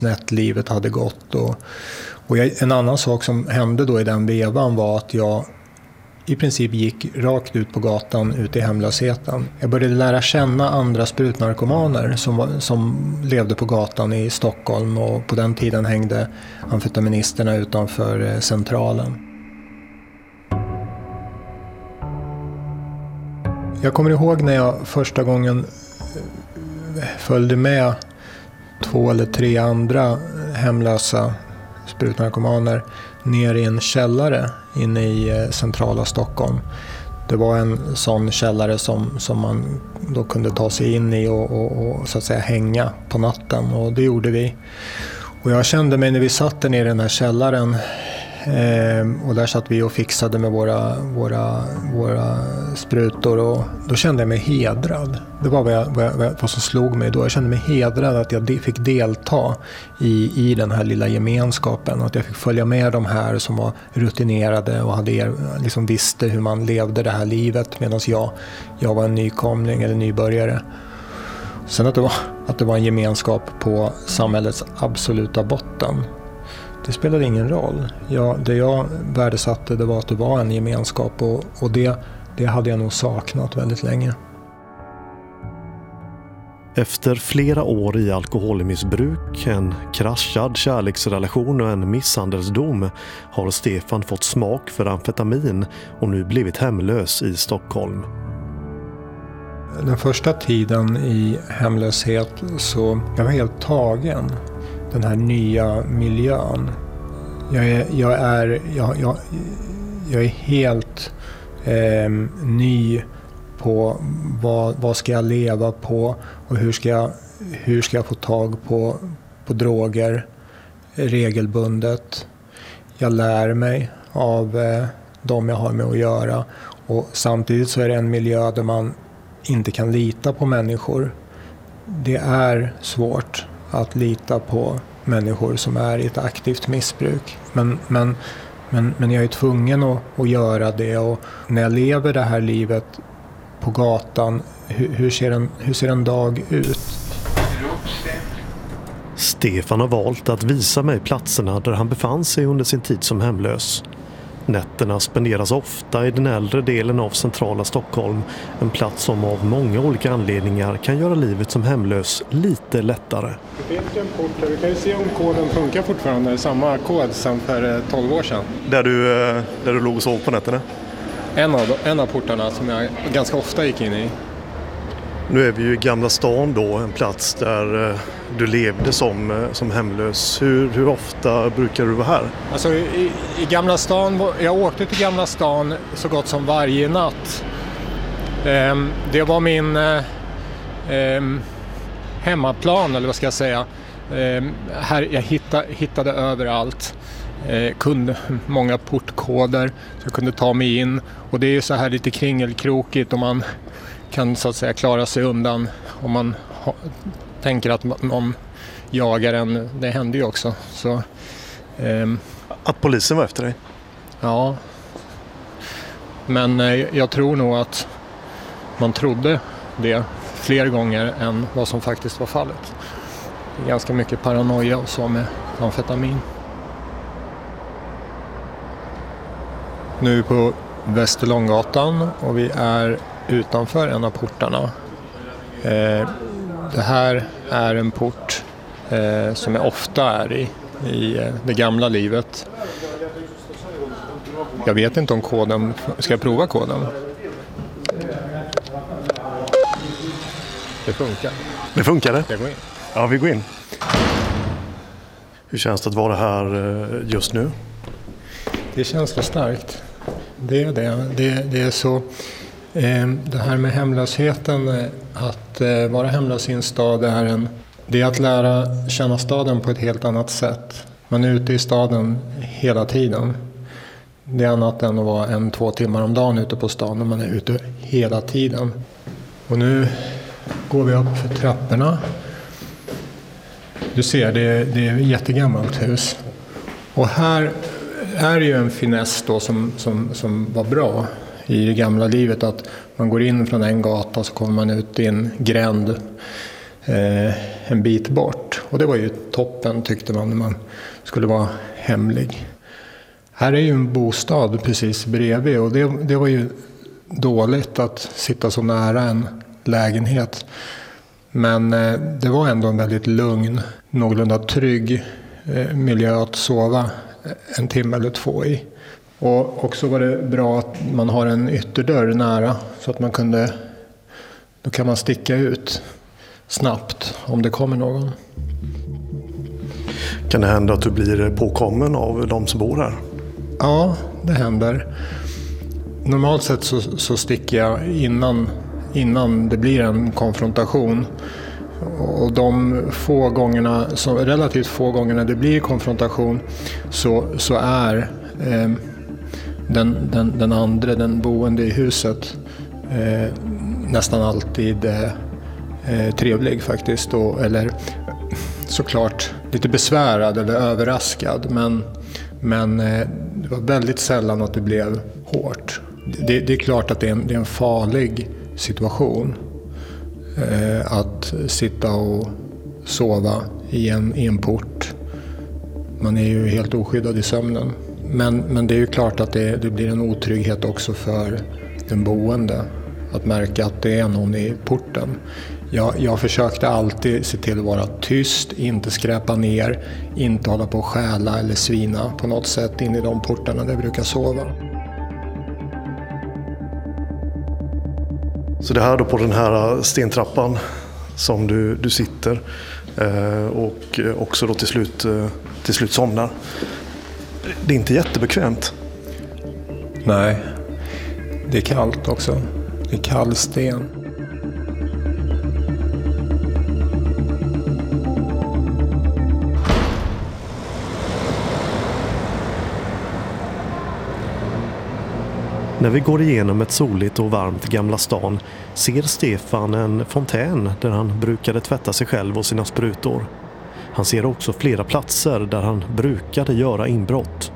nättlivet hade gått. En annan sak som hände då i den vevan var att jag i princip gick rakt ut på gatan ut i hemlösheten. Jag började lära känna andra sprutnarkomaner som levde på gatan i Stockholm, och på den tiden hängde amfetaministerna utanför Centralen. Jag kommer ihåg när jag första gången följde med 2 eller 3 andra hemlösa sprutnarkomaner ner i en källare inne i centrala Stockholm. Det var en sån källare som man då kunde ta sig in i och så att säga hänga på natten, och det gjorde vi. Och jag kände mig när vi satt ner i den här källaren, och där satt vi och fixade med våra sprutor, och då kände jag mig hedrad. Det var vad som slog mig då. Jag kände mig hedrad att jag fick delta i den här lilla gemenskapen, att jag fick följa med de här som var rutinerade och liksom visste hur man levde det här livet, medan jag var en nykomling eller nybörjare. Sen att det var en gemenskap på samhällets absoluta botten, det spelade ingen roll. Det jag värdesatte, det var att det var en gemenskap, och det hade jag nog saknat väldigt länge. Efter flera år i alkoholmissbruk, en kraschad kärleksrelation och en misshandelsdom har Stefan fått smak för amfetamin och nu blivit hemlös i Stockholm. Den första tiden i hemlöshet så jag var helt tagen. Den här nya miljön. Jag är helt ny på vad ska jag leva på, och hur ska jag få tag på droger regelbundet. Jag lär mig av de jag har med att göra, och samtidigt så är det en miljö där man inte kan lita på människor. Det är svårt att lita på människor som är i ett aktivt missbruk. Men jag är tvungen att göra det, och när jag lever det här livet på gatan, hur ser en dag ut? Stefan har valt att visa mig platserna där han befann sig under sin tid som hemlös. Nätterna spenderas ofta i den äldre delen av centrala Stockholm, en plats som av många olika anledningar kan göra livet som hemlös lite lättare. Det finns ju en port där, vi kan ju se om koden funkar fortfarande, samma kod som för 12 år sedan. Där du låg och sov på nätterna? En av portarna som jag ganska ofta gick in i. Nu är vi ju i Gamla stan då, en plats där du levde som hemlös. Hur ofta brukar du vara här? Alltså i Gamla stan, jag åkte till Gamla stan så gott som varje natt. Det var min hemmaplan, eller vad ska jag säga. Här jag hittade överallt. Kunde många portkoder så jag kunde ta mig in, och det är ju så här lite kringelkrokigt, och man kan så att säga klara sig undan om man tänker att någon jagar en. Det hände ju också. Så, att polisen var efter dig? Ja. Men jag tror nog att man trodde det fler gånger än vad som faktiskt var fallet. Det är ganska mycket paranoia och så med amfetamin. Nu är vi på Västerlånggatan och vi är utanför en av portarna. Det här är en port som jag ofta är i det gamla livet. Jag vet inte om koden, ska jag prova koden? Det funkar. Det funkar det? Jag går in. Ja, vi går in. Hur känns det att vara här just nu? Det känns så starkt. Det är det. Det är så... Det här med hemlösheten, att vara hemlös i en stad det är att lära känna staden på ett helt annat sätt. Man är ute i staden hela tiden. Det är annat än att vara 1-2 timmar om dagen ute på stan, och man är ute hela tiden. Och nu går vi upp för trapporna. Du ser, det är ett jättegammalt hus. Och här är ju en finess då som var bra i det gamla livet, att man går in från en gata så kommer man ut i en gränd, en bit bort. Och det var ju toppen, tyckte man, när man skulle vara hemlig. Här är ju en bostad precis bredvid, och det var ju dåligt att sitta så nära en lägenhet. Men det var ändå en väldigt lugn, någorlunda trygg miljö att sova en timme eller 2 i. Och också var det bra att man har en ytterdörr nära, så att då kan man sticka ut snabbt om det kommer någon. Kan det hända att du blir påkommen av de som bor här? Ja, det händer. Normalt sett så sticker jag innan det blir en konfrontation. Och de relativt få gångerna det blir konfrontation så är den boende i huset nästan alltid trevlig faktiskt. Eller såklart lite besvärad eller överraskad. Men det var väldigt sällan att det blev hårt. Det är klart att det är en farlig situation att sitta och sova i en port. Man är ju helt oskyddad i sömnen. Men det är ju klart att det blir en otrygghet också för den boende att märka att det är någon i porten. Jag försökte alltid se till att vara tyst, inte skräpa ner, inte hålla på att stjäla eller svina på något sätt in i de portarna där jag brukar sova. Så det här då på den här stentrappan som du sitter och också då till slut somnar. Det är inte jättebekvämt. Nej, det är kallt också. Det är kall sten. När vi går igenom ett soligt och varmt Gamla stan ser Stefan en fontän där han brukade tvätta sig själv och sina sprutor. Han ser också flera platser där han brukade göra inbrott.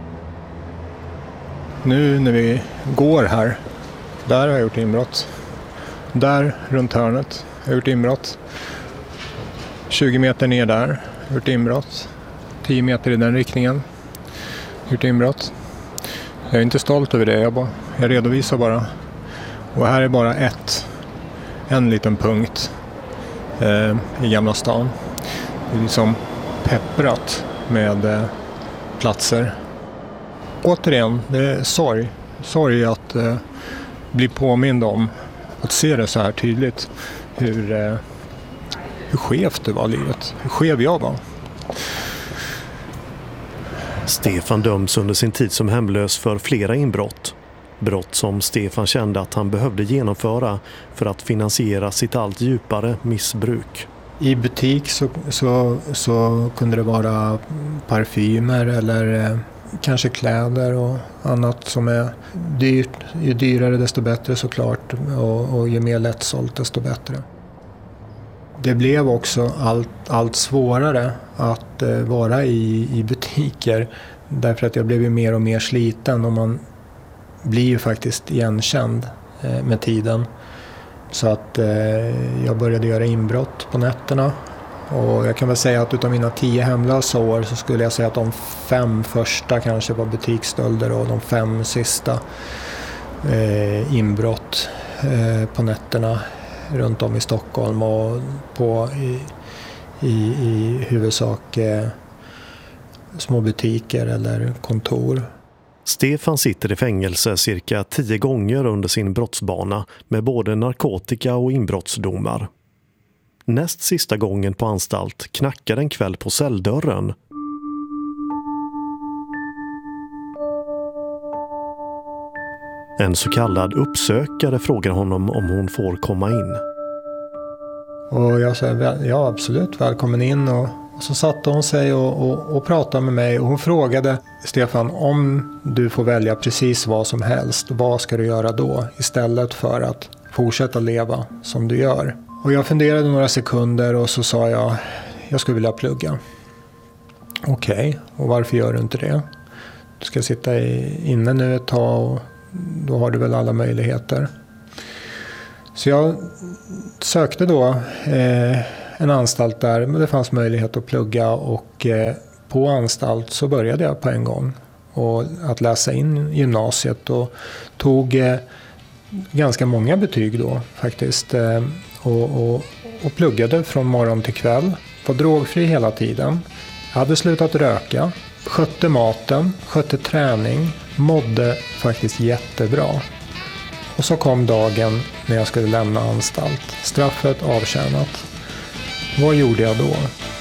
Nu när vi går här, där har jag gjort inbrott. Där runt hörnet har jag gjort inbrott. 20 meter ner där har jag gjort inbrott. 10 meter i den riktningen har jag gjort inbrott. Jag är inte stolt över det, jag redovisar bara. Och här är bara en liten punkt i Gamla stan. Det är liksom pepprat med platser. Återigen, det är sorg. Sorg att bli påmind om, att se det så här tydligt. Hur skevt det var livet, hur skev jag var. Stefan döms under sin tid som hemlös för flera inbrott. Brott som Stefan kände att han behövde genomföra för att finansiera sitt allt djupare missbruk. I butik så kunde det vara parfymer eller kanske kläder och annat som är dyrt. Ju dyrare desto bättre såklart, och ju mer lättsålt desto bättre. Det blev också allt svårare att vara i butiker, därför att jag blev ju mer och mer sliten, och man blir ju faktiskt igenkänd med tiden. Så att jag började göra inbrott på nätterna, och jag kan väl säga att utav mina 10 hemlösa år så skulle jag säga att de 5 första kanske var butiksstölder och de 5 sista inbrott på nätterna runt om i Stockholm och i huvudsak små butiker eller kontor. Stefan sitter i fängelse cirka 10 gånger under sin brottsbana med både narkotika och inbrottsdomar. Näst sista gången på anstalt knackar en kväll på celldörren. En så kallad uppsökare frågar honom om hon får komma in. Och jag sa ja, absolut, välkommen in. Och så satte hon sig och pratade med mig, och hon frågade: Stefan, om du får välja precis vad som helst, vad ska du göra då istället för att fortsätta leva som du gör? Och jag funderade några sekunder och så sa jag skulle vilja plugga. Okej, och varför gör du inte det? Du ska sitta inne nu ett tag och då har du väl alla möjligheter. Så jag sökte då en anstalt där det fanns möjlighet att plugga, och på anstalt så började jag på en gång och att läsa in gymnasiet och tog ganska många betyg då faktiskt, och pluggade från morgon till kväll. Var drogfri hela tiden. Jag hade slutat röka, skötte maten, skötte träning, mådde faktiskt jättebra. Och så kom dagen när jag skulle lämna anstalt. Straffet avtjänat. Vad gjorde jag då?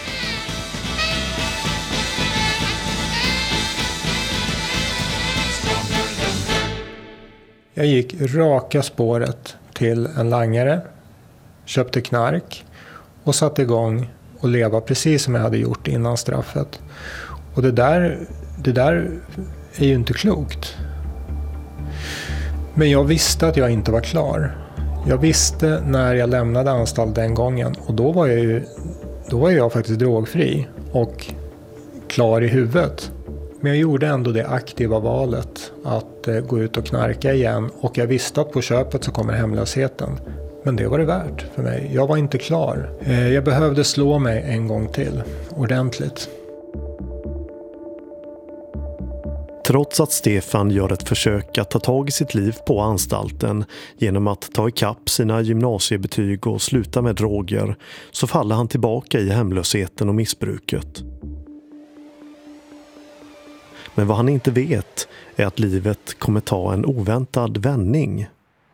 Jag gick raka spåret till en langare, köpte knark och satte igång och leva precis som jag hade gjort innan straffet. Och det där är ju inte klokt. Men jag visste att jag inte var klar. Jag visste när jag lämnade anstalt den gången, och då var jag faktiskt drogfri och klar i huvudet. Men jag gjorde ändå det aktiva valet att gå ut och knarka igen, och jag visste att på köpet så kommer hemlösheten. Men det var det värt för mig. Jag var inte klar. Jag behövde slå mig en gång till, ordentligt. Trots att Stefan gör ett försök att ta tag i sitt liv på anstalten genom att ta ikapp sina gymnasiebetyg och sluta med droger, så faller han tillbaka i hemlösheten och missbruket. Men vad han inte vet är att livet kommer ta en oväntad vändning.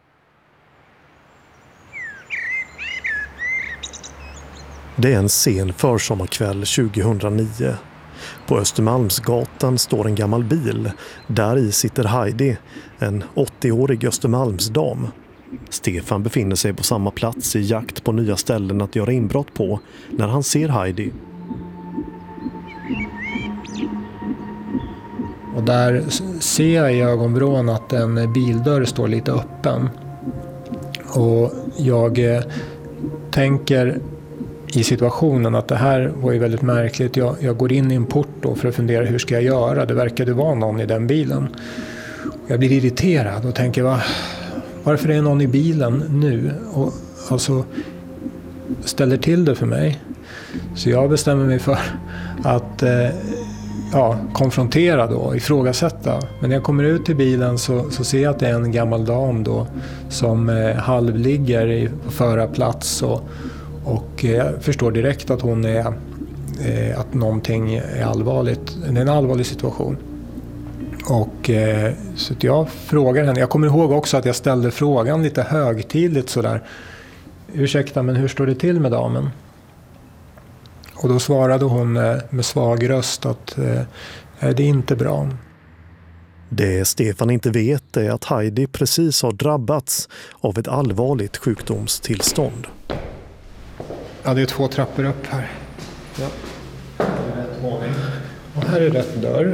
Det är en sen försommarkväll 2009. På Östermalmsgatan står en gammal bil. Där i sitter Heidi, en 80-årig Östermalmsdam. Stefan befinner sig på samma plats i jakt på nya ställen att göra inbrott på när han ser Heidi. Och där ser jag i ögonvrån att en bildörr står lite öppen. Och jag tänker i situationen att det här var ju väldigt märkligt. Jag går in i en port då för att fundera, hur ska jag göra? Det verkade vara någon i den bilen. Jag blir irriterad och tänker, varför är någon i bilen nu? Och alltså ställer till det för mig. Så jag bestämmer mig för att konfrontera då, ifrågasätta. Men när jag kommer ut till bilen så ser jag att det är en gammal dam då som halvligger på förarplats, och jag förstår direkt att hon är att någonting är allvarligt. Det är en allvarlig situation. Och så att jag frågar henne. Jag kommer ihåg också att jag ställde frågan lite högtidligt sådär. Ursäkta, men hur står det till med damen? Och då svarade hon med svag röst att det är inte bra. Det Stefan inte vet är att Heidi precis har drabbats av ett allvarligt sjukdomstillstånd. Ja, det är 2 trappor upp här. Ja. Det är rätt våning. Och här är rätt dörr.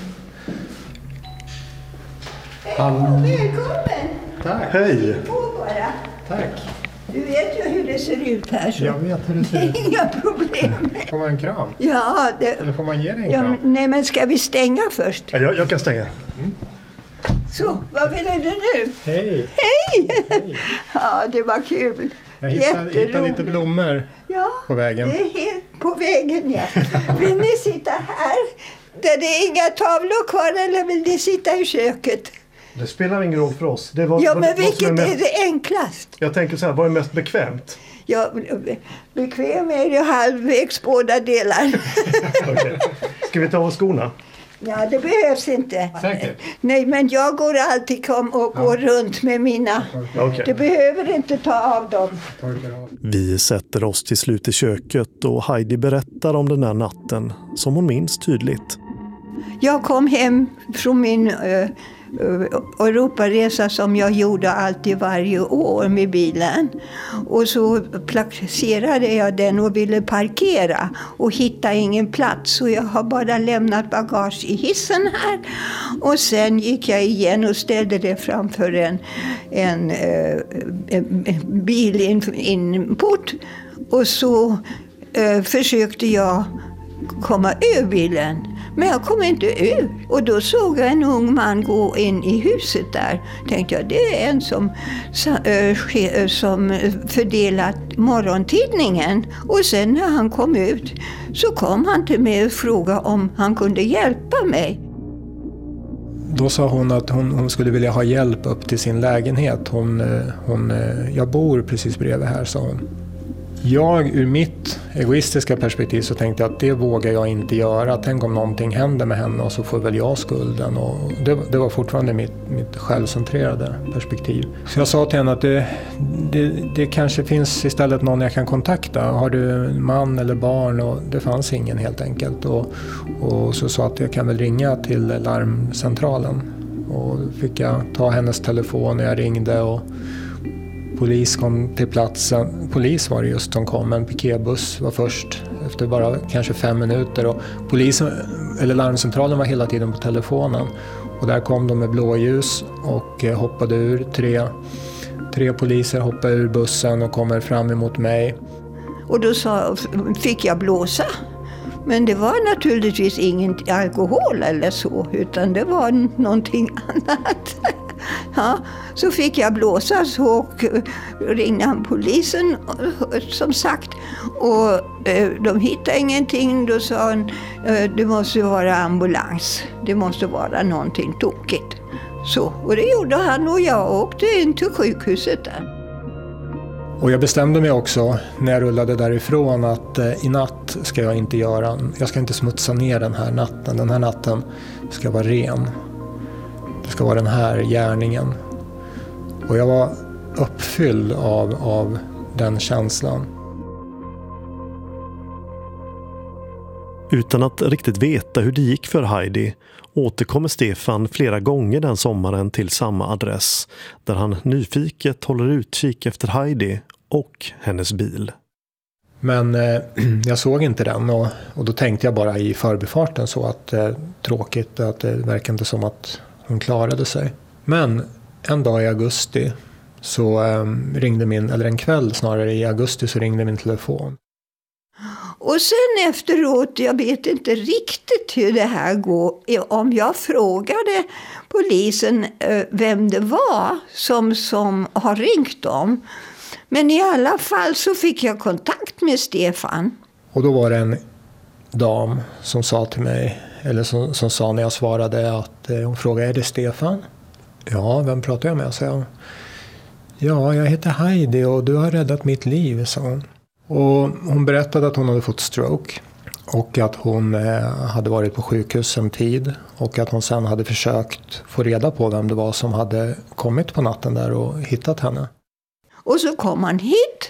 Välkommen! Tack. Hej! Bara. Tack. Du vet ju hur det ser ut här. Så. Jag vet hur det ser ut. Inga problem. Får man en kram? Ja, Eller får man ge dig en kram? nej, men ska vi stänga först? Ja, jag kan stänga. Så, vad vill du nu? Hej! Hej! Ja, det var kul. Jag hittade lite blommor på vägen. Det är helt på vägen, ja. Vill ni sitta här? Där det är inga tavlor kvar, eller vill ni sitta i köket? Det spelar ingen roll för oss. Men vilket är det enklast? Jag tänker så här, vad är mest bekvämt? Ja, bekväm är ju halvvägs båda delar. Okay. Ska vi ta av skorna? Ja, det behövs inte. Säkert? Nej, men jag går alltid går runt med mina. Okay. Du behöver inte ta av dem. Vi sätter oss till slut i köket och Heidi berättar om den här natten som hon minns tydligt. Jag kom hem från min Europaresa som jag gjorde alltid varje år med bilen. Och så placerade jag den och ville parkera och hitta ingen plats. Så jag har bara lämnat bagage i hissen här. Och sen gick jag igen och ställde det framför en bilinport. Och så försökte jag komma ur bilen. Men jag kom inte ut. Och då såg jag en ung man gå in i huset där. Tänkte jag, det är en som fördelat morgontidningen. Och sen när han kom ut så kom han till mig och frågade om han kunde hjälpa mig. Då sa hon att hon skulle vilja ha hjälp upp till sin lägenhet. Jag bor precis bredvid här, sa hon. Jag, ur mitt egoistiska perspektiv, så tänkte jag att det vågar jag inte göra. Tänk om någonting händer med henne och så får väl jag skulden. Och det var fortfarande mitt självcentrerade perspektiv. Så jag sa till henne att det kanske finns istället någon jag kan kontakta. Har du en man eller barn? Och det fanns ingen helt enkelt. Och så sa att jag kan väl ringa till larmcentralen. Och fick jag ta hennes telefon och jag ringde och polis kom till platsen. Polis var det just som kom. En piketbuss var först efter bara kanske 5 minuter. Och polisen, eller larmcentralen, var hela tiden på telefonen. Och där kom de med blåljus och hoppade ur. Tre poliser hoppade ur bussen och kommer fram emot mig. Och då fick jag blåsa. Men det var naturligtvis ingen alkohol eller så, utan det var någonting annat. Ja, så fick jag blåsa och ringde han polisen, som sagt. Och de hittade ingenting. Då sa han, det måste vara ambulans. Det måste vara någonting tokigt. Så, och det gjorde han och jag åkte in till sjukhuset där. Och jag bestämde mig också när jag rullade därifrån att i natt ska jag inte smutsa ner den här natten. Den här natten ska vara ren. Det ska vara den här gärningen. Och jag var uppfylld av den känslan. Utan att riktigt veta hur det gick för Heidi återkommer Stefan flera gånger den sommaren till samma adress, där han nyfiket håller utkik efter Heidi och hennes bil. Men jag såg inte den och då tänkte jag bara i förbifarten så att tråkigt, att det verkar inte som att hon klarade sig. Men en dag i augusti så ringde en kväll snarare i augusti så ringde min telefon. Och sen efteråt, jag vet inte riktigt hur det här går. Om jag frågade polisen vem det var som har ringt dem. Men i alla fall så fick jag kontakt med Stefan. Och då var det en dam som sa till mig, eller som sa när jag svarade att hon frågade, är det Stefan? Ja, vem pratar jag med? Så jag, ja, jag heter Heidi och du har räddat mitt liv, sa hon. Och hon berättade att hon hade fått stroke och att hon hade varit på sjukhus en tid och att hon sen hade försökt få reda på vem det var som hade kommit på natten där och hittat henne. Och så kom han hit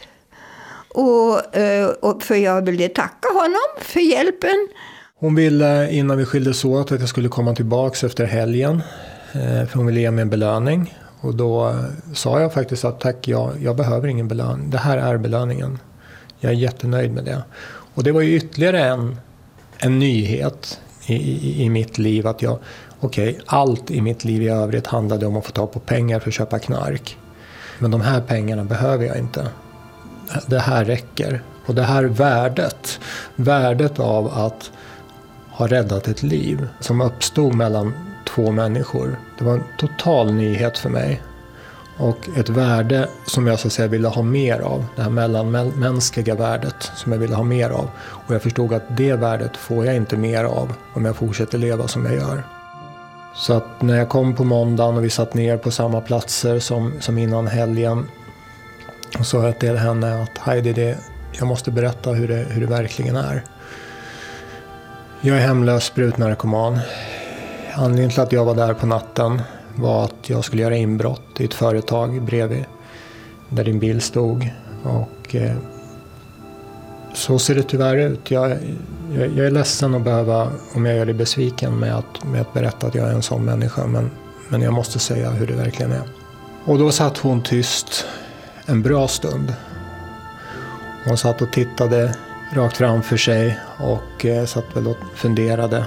och för jag ville tacka honom för hjälpen. Hon ville innan vi skildes åt att jag skulle komma tillbaka efter helgen för hon ville ge mig en belöning. Och då sa jag faktiskt att tack, jag behöver ingen belöning. Det här är belöningen. Jag är jättenöjd med det. Och det var ju ytterligare en nyhet i mitt liv. Att allt i mitt liv i övrigt handlade om att få ta på pengar för att köpa knark. Men de här pengarna behöver jag inte. Det här räcker. Och det här värdet av att ha räddat ett liv som uppstod mellan 2 människor. Det var en total nyhet för mig. Och ett värde som jag så att säga ville ha mer av. Det här mellanmänskliga värdet som jag ville ha mer av. Och jag förstod att det värdet får jag inte mer av om jag fortsätter leva som jag gör. Så att när jag kom på måndagen och vi satt ner på samma platser som innan helgen. Och sa jag till henne att Heidi, jag måste berätta hur det verkligen är. Jag är hemlös sprutnarkoman. Anledningen till att jag var där på natten var att jag skulle göra inbrott i ett företag bredvid där din bil stod. Och så ser det tyvärr ut. Jag är ledsen att behöva, om jag gör dig besviken med att berätta att jag är en sån människa. Men jag måste säga hur det verkligen är. Och då satt hon tyst en bra stund. Hon satt och tittade rakt framför sig och satt väl och funderade.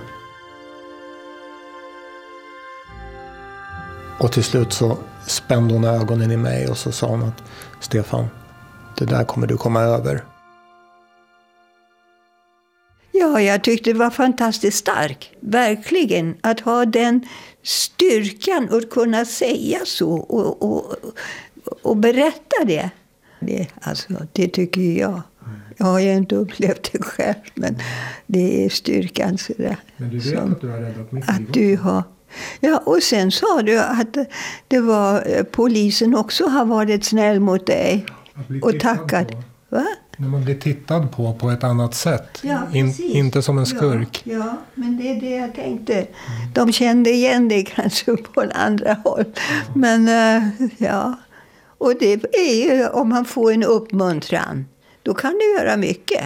Och till slut så spände hon ögonen i mig och så sa hon att Stefan, det där kommer du komma över. Ja, jag tyckte det var fantastiskt stark. Verkligen. Att ha den styrkan att kunna säga så och berätta det. Det tycker jag. Jag har ju inte upplevt det själv, men det är styrkan. Sådär, men du vet att du har räddat mitt liv. Att du har... Ja, och sen sa du att det var polisen också har varit snäll mot dig och tackat. Va? När man blir tittad på ett annat sätt. Ja, inte som en skurk. Ja, men det är det jag tänkte. De kände igen det kanske på en andra håll. Men ja, och det är ju om man får en uppmuntran. Då kan du göra mycket.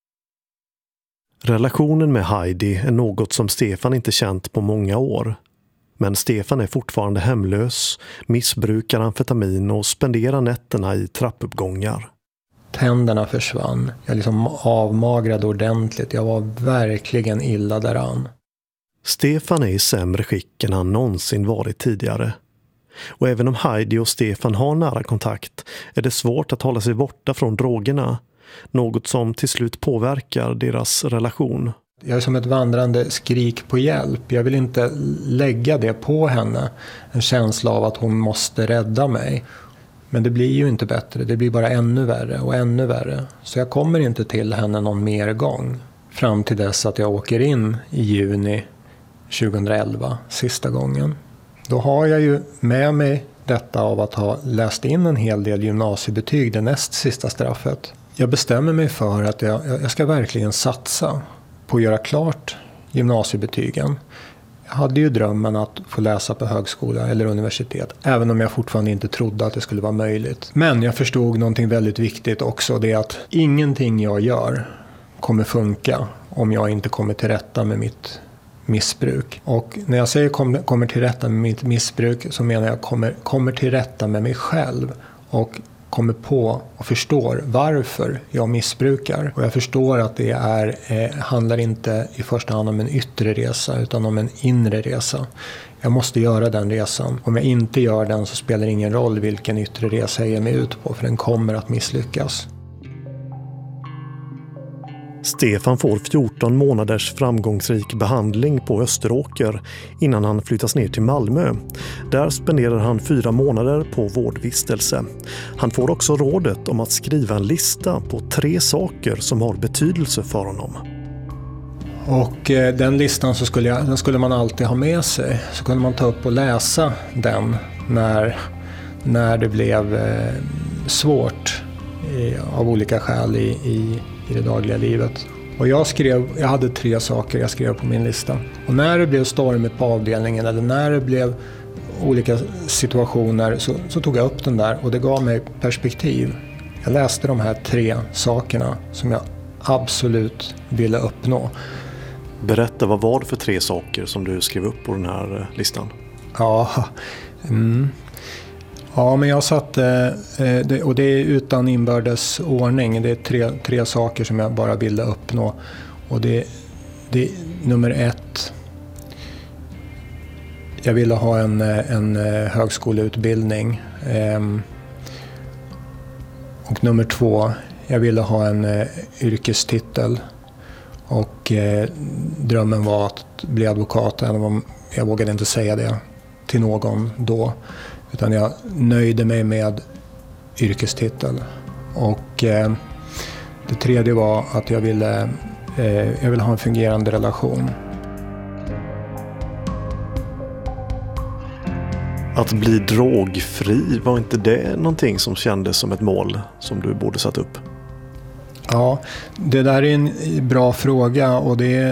Relationen med Heidi är något som Stefan inte känt på många år. Men Stefan är fortfarande hemlös, missbrukar amfetamin och spenderar nätterna i trappuppgångar. Tänderna försvann. Jag liksom avmagrade ordentligt. Jag var verkligen illa däran. Stefan är i sämre skick än han någonsin varit tidigare. Och även om Heidi och Stefan har nära kontakt är det svårt att hålla sig borta från drogerna. Något som till slut påverkar deras relation. Jag är som ett vandrande skrik på hjälp. Jag vill inte lägga det på henne. En känsla av att hon måste rädda mig. Men det blir ju inte bättre. Det blir bara ännu värre och ännu värre. Så jag kommer inte till henne någon mer gång. Fram till dess att jag åker in i juni 2011, sista gången. Då har jag ju med mig detta av att ha läst in en hel del gymnasiebetyg, det näst sista straffet. Jag bestämmer mig för att jag ska verkligen satsa på att göra klart gymnasiebetygen. Jag hade ju drömmen att få läsa på högskola eller universitet, även om jag fortfarande inte trodde att det skulle vara möjligt. Men jag förstod någonting väldigt viktigt också, det är att ingenting jag gör kommer funka om jag inte kommer till rätta med mitt missbruk. Och när jag säger kommer till rätta med mitt missbruk så menar jag kommer till rätta med mig själv och kommer på och förstår varför jag missbrukar. Och jag förstår att det handlar inte i första hand om en yttre resa utan om en inre resa. Jag måste göra den resan. Om jag inte gör den så spelar det ingen roll vilken yttre resa jag ger mig ut på, för den kommer att misslyckas. Stefan får 14 månaders framgångsrik behandling på Österåker innan han flyttas ner till Malmö. Där spenderar han 4 månader på vårdvistelse. Han får också rådet om att skriva en lista på 3 saker som har betydelse för honom. Och den listan den skulle man alltid ha med sig. Så kunde man ta upp och läsa den när det blev svårt av olika skäl i det dagliga livet. Och jag hade 3 saker jag skrev på min lista. Och när det blev stormigt på avdelningen eller när det blev olika situationer så tog jag upp den där och det gav mig perspektiv. Jag läste de här 3 sakerna som jag absolut ville uppnå. Berätta, vad var det för 3 saker som du skrev upp på den här listan? Ja, men jag satte, och det är utan inbördes ordning, det är 3 saker som jag bara ville uppnå. Och det är nummer 1. Jag ville ha en högskoleutbildning. Och nummer 2, jag ville ha en yrkestitel. Och drömmen var att bli advokat. Jag vågade inte säga det till någon då. Utan jag nöjde mig med yrkestitel. Och det 3:e var att jag ville ha en fungerande relation. Att bli drogfri, var inte det någonting som kändes som ett mål som du borde satt upp? Ja, det där är en bra fråga och det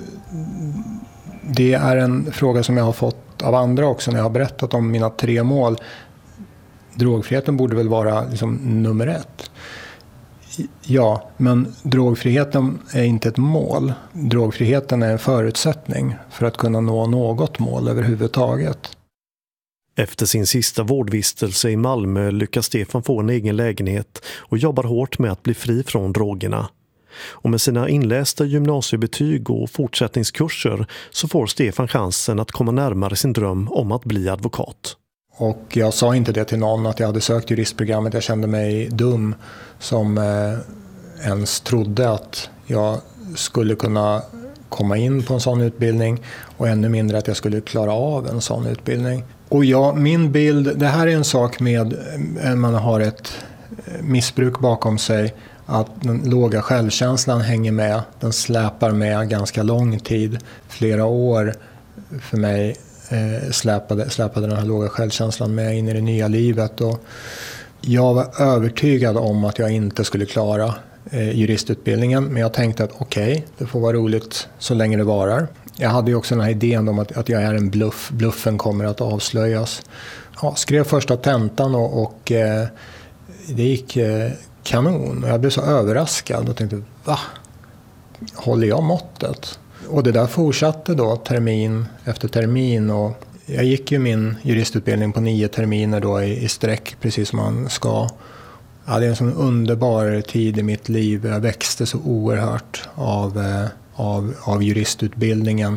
är en fråga som jag har fått av andra också när jag har berättat om mina 3 mål. Drogfriheten borde väl vara liksom nummer 1. Ja, men drogfriheten är inte ett mål. Drogfriheten är en förutsättning för att kunna nå något mål överhuvudtaget. Efter sin sista vårdvistelse i Malmö lyckas Stefan få en egen lägenhet och jobbar hårt med att bli fri från drogerna. Och med sina inlästa gymnasiebetyg och fortsättningskurser så får Stefan chansen att komma närmare sin dröm om att bli advokat. Och jag sa inte det till någon att jag hade sökt juristprogrammet. Jag kände mig dum som ens trodde att jag skulle kunna komma in på en sån utbildning och ännu mindre att jag skulle klara av en sån utbildning. Och min bild, det här är en sak med man har ett missbruk bakom sig, att den låga självkänslan hänger med, den släpar med ganska lång tid, flera år för mig släpade den här låga självkänslan med in i det nya livet, och jag var övertygad om att jag inte skulle klara juristutbildningen, men jag tänkte att okej, det får vara roligt så länge det varar. Jag hade ju också den här idén om att jag är en bluff, bluffen kommer att avslöjas. Ja, skrev första tentan och det gick kanon. Jag blev så överraskad och tänkte, va? Håller jag måttet? Och det där fortsatte då termin efter termin, och jag gick ju min juristutbildning på 9 terminer då i sträck, precis som man ska. Ja, det är en sån underbar tid i mitt liv. Jag växte så oerhört av juristutbildningen.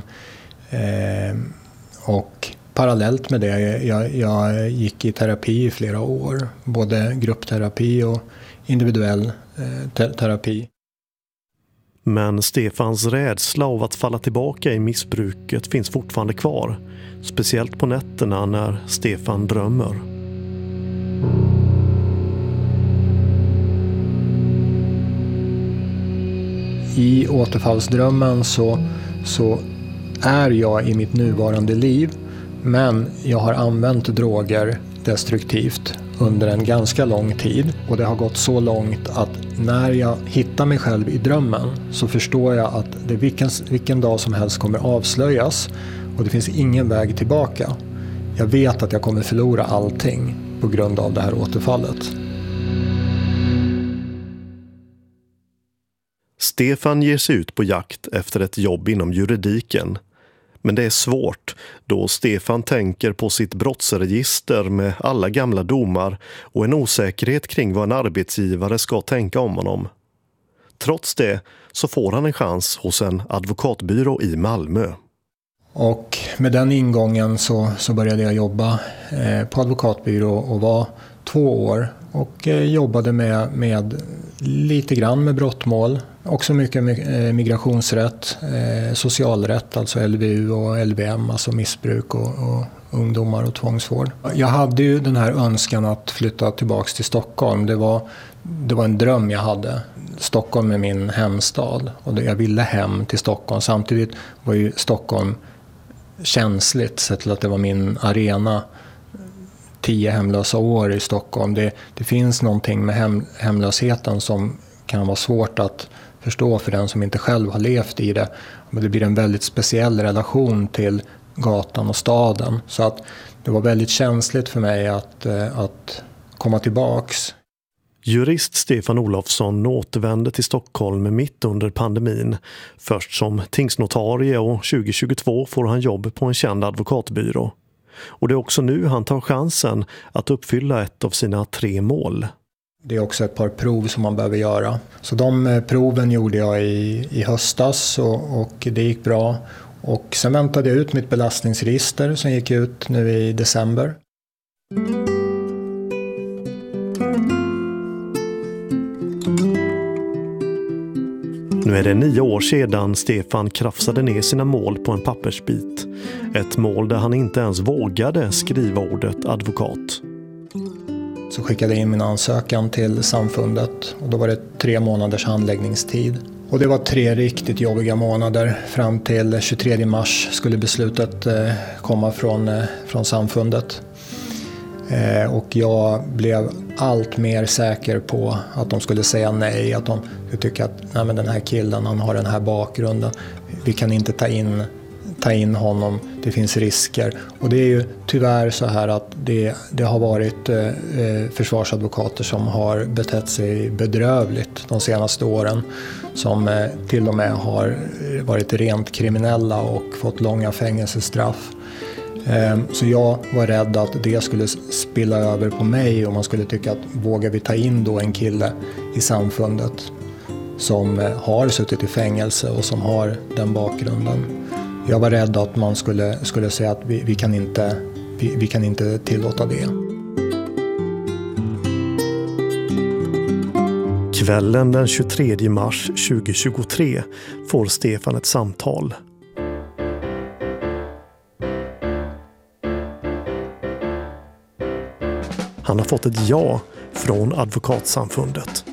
Och parallellt med det, jag gick i terapi i flera år. Både gruppterapi och individuell terapi. Men Stefans rädsla av att falla tillbaka i missbruket finns fortfarande kvar. Speciellt på nätterna när Stefan drömmer. I återfallsdrömmen så är jag i mitt nuvarande liv, men jag har använt droger destruktivt under en ganska lång tid, och det har gått så långt att när jag hittar mig själv i drömmen så förstår jag att det vilken dag som helst kommer avslöjas, och det finns ingen väg tillbaka. Jag vet att jag kommer förlora allting på grund av det här återfallet. Stefan ger sig ut på jakt efter ett jobb inom juridiken. Men det är svårt då Stefan tänker på sitt brottsregister med alla gamla domar och en osäkerhet kring vad en arbetsgivare ska tänka om honom. Trots det så får han en chans hos en advokatbyrå i Malmö. Och med den ingången så började jag jobba på advokatbyrå och var 2 år. Och jobbade med lite grann med brottmål. Också mycket migrationsrätt, socialrätt, alltså LVU och LVM, alltså missbruk och ungdomar och tvångsvård. Jag hade ju den här önskan att flytta tillbaka till Stockholm. Det var en dröm jag hade. Stockholm är min hemstad och jag ville hem till Stockholm. Samtidigt var ju Stockholm känsligt sett till att det var min arena. 10 hemlösa år i Stockholm. Det finns någonting med hemlösheten som kan vara svårt att förstå för den som inte själv har levt i det. Men det blir en väldigt speciell relation till gatan och staden. Så att det var väldigt känsligt för mig att komma tillbaks. Jurist Stefan Olofsson återvände till Stockholm mitt under pandemin. Först som tingsnotarie, och 2022 får han jobb på en känd advokatbyrå. Och det är också nu han tar chansen att uppfylla ett av sina 3 mål. Det är också ett par prov som man behöver göra. Så de proven gjorde jag i höstas och det gick bra. Och sen väntade jag ut mitt belastningsregister som gick ut nu i december. Nu är det 9 år sedan Stefan krafsade ner sina mål på en pappersbit. Ett mål där han inte ens vågade skriva ordet advokat. Så skickade jag in min ansökan till samfundet och då var det 3 månaders handläggningstid. Och det var 3 riktigt jobbiga månader. Fram till 23 mars skulle beslutet komma från samfundet. Och jag blev allt mer säker på att de skulle säga nej. Att de skulle tycka att nej, men den här killen, han har den här bakgrunden. Vi kan inte ta in honom, det finns risker. Och det är ju tyvärr så här att det har varit försvarsadvokater som har betett sig bedrövligt de senaste åren. Som till och med har varit rent kriminella och fått långa fängelsestraff. Så jag var rädd att det skulle spilla över på mig och man skulle tycka att vågar vi ta in då en kille i samfundet som har suttit i fängelse och som har den bakgrunden. Jag var rädd att man skulle säga att vi kan inte tillåta det. Kvällen den 23 mars 2023 får Stefan ett samtal. Han har fått ett ja från Advokatsamfundet.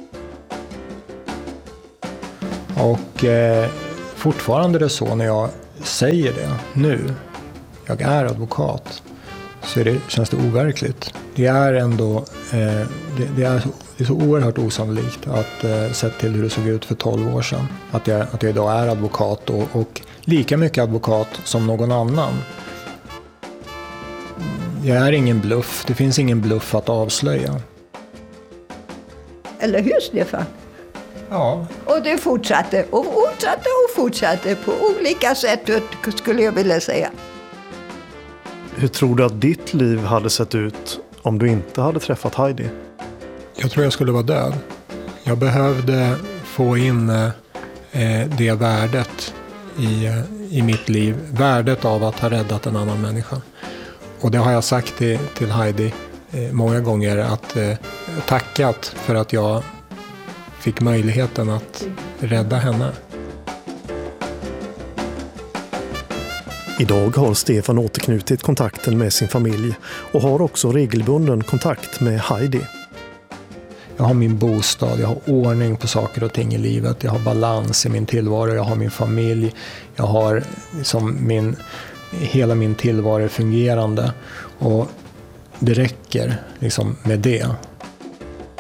Och fortfarande är det så när jag säger det nu, jag är advokat, så känns det overkligt. Det är ändå det är så oerhört osannolikt att sett till hur det såg ut för 12 år sedan. Att jag idag är advokat och lika mycket advokat som någon annan. Jag är ingen bluff, det finns ingen bluff att avslöja. Eller hur, Stefan? Ja. Och det fortsatte och fortsatte på olika sätt, skulle jag vilja säga. Hur tror du att ditt liv hade sett ut om du inte hade träffat Heidi? Jag tror jag skulle vara död. Jag behövde få in det värdet i mitt liv. Värdet av att ha räddat en annan människa. Och det har jag sagt till Heidi många gånger, att tackat för att jag fick möjligheten att rädda henne. Idag har Stefan återknutit kontakten med sin familj och har också regelbunden kontakt med Heidi. Jag har min bostad, jag har ordning på saker och ting i livet, jag har balans i min tillvaro, jag har min familj, jag har liksom hela min tillvaro fungerande, och det räcker liksom med det.